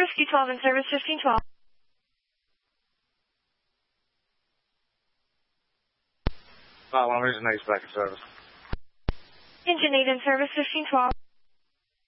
Whiskey 12 in service 1512. One reason 8's back in service. Engine 8 in service 1512.